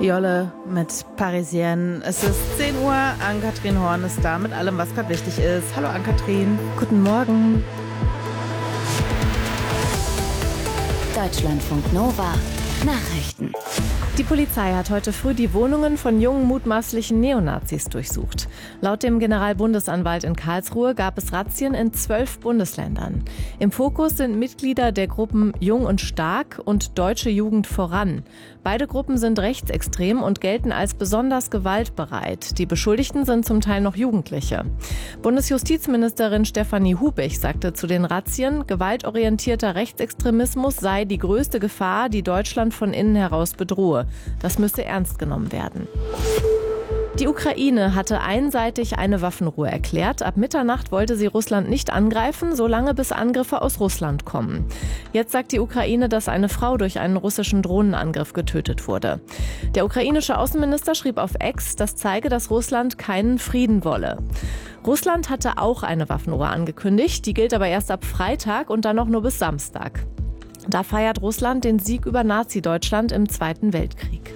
Jolle mit Parisienne. Es ist 10 Uhr, Ann-Kathrin Horn ist da mit allem, was gerade wichtig ist. Hallo Ann-Kathrin. Guten Morgen. Deutschlandfunk Nova. Nachrichten. Die Polizei hat heute früh die Wohnungen von jungen mutmaßlichen Neonazis durchsucht. Laut dem Generalbundesanwalt in Karlsruhe gab es Razzien in 12 Bundesländern. Im Fokus sind Mitglieder der Gruppen Jung und Stark und Deutsche Jugend voran. Beide Gruppen sind rechtsextrem und gelten als besonders gewaltbereit. Die Beschuldigten sind zum Teil noch Jugendliche. Bundesjustizministerin Stefanie Hubich sagte zu den Razzien, gewaltorientierter Rechtsextremismus sei die größte Gefahr, die Deutschland von innen heraus bedrohe. Das müsse ernst genommen werden. Die Ukraine hatte einseitig eine Waffenruhe erklärt. Ab Mitternacht wollte sie Russland nicht angreifen, solange bis Angriffe aus Russland kommen. Jetzt sagt die Ukraine, dass eine Frau durch einen russischen Drohnenangriff getötet wurde. Der ukrainische Außenminister schrieb auf X, das zeige, dass Russland keinen Frieden wolle. Russland hatte auch eine Waffenruhe angekündigt, die gilt aber erst ab Freitag und dann noch nur bis Samstag. Da feiert Russland den Sieg über Nazi-Deutschland im Zweiten Weltkrieg.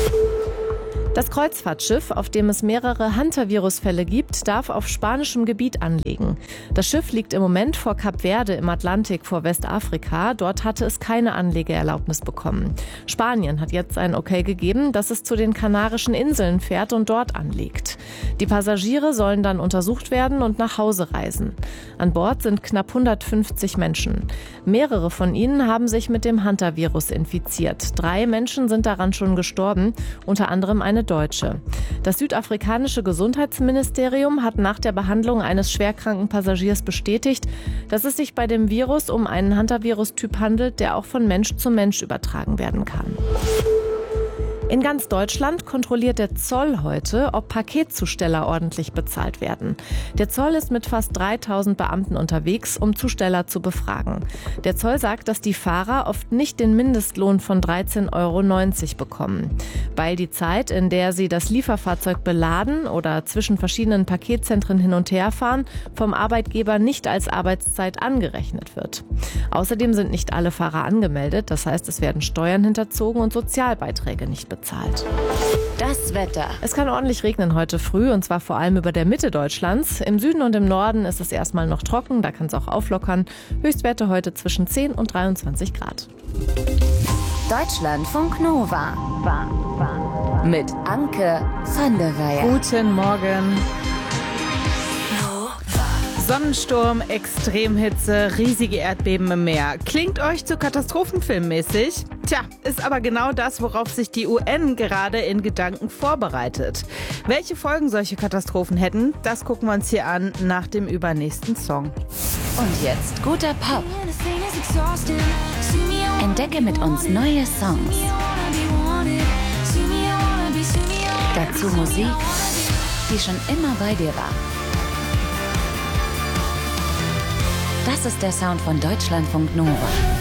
Das Kreuzfahrtschiff, auf dem es mehrere Hantavirus-Fälle gibt, darf auf spanischem Gebiet anlegen. Das Schiff liegt im Moment vor Kap Verde im Atlantik vor Westafrika. Dort hatte es keine Anlegeerlaubnis bekommen. Spanien hat jetzt ein Okay gegeben, dass es zu den Kanarischen Inseln fährt und dort anlegt. Die Passagiere sollen dann untersucht werden und nach Hause reisen. An Bord sind knapp 150 Menschen. Mehrere von ihnen haben sich mit dem Hantavirus infiziert. 3 Menschen sind daran schon gestorben, unter anderem eine Deutsche. Das südafrikanische Gesundheitsministerium hat nach der Behandlung eines schwerkranken Passagiers bestätigt, dass es sich bei dem Virus um einen Hantavirus-Typ handelt, der auch von Mensch zu Mensch übertragen werden kann. In ganz Deutschland kontrolliert der Zoll heute, ob Paketzusteller ordentlich bezahlt werden. Der Zoll ist mit fast 3000 Beamten unterwegs, um Zusteller zu befragen. Der Zoll sagt, dass die Fahrer oft nicht den Mindestlohn von 13,90 € bekommen, weil die Zeit, in der sie das Lieferfahrzeug beladen oder zwischen verschiedenen Paketzentren hin und her fahren, vom Arbeitgeber nicht als Arbeitszeit angerechnet wird. Außerdem sind nicht alle Fahrer angemeldet, das heißt, es werden Steuern hinterzogen und Sozialbeiträge nicht bezahlt. Das Wetter. Es kann ordentlich regnen heute früh, und zwar vor allem über der Mitte Deutschlands. Im Süden und im Norden ist es erstmal noch trocken, da kann es auch auflockern. Höchstwerte heute zwischen 10 und 23 Grad. Deutschlandfunk Nova. Mit Anke van der Weyer. Guten Morgen. Sonnensturm, Extremhitze, riesige Erdbeben im Meer. Klingt euch zu katastrophenfilmmäßig? Tja, ist aber genau das, worauf sich die UN gerade in Gedanken vorbereitet. Welche Folgen solche Katastrophen hätten, das gucken wir uns hier an nach dem übernächsten Song. Und jetzt guter Pop. Entdecke mit uns neue Songs. Dazu Musik, die schon immer bei dir war. Das ist der Sound von Deutschlandfunk Nova.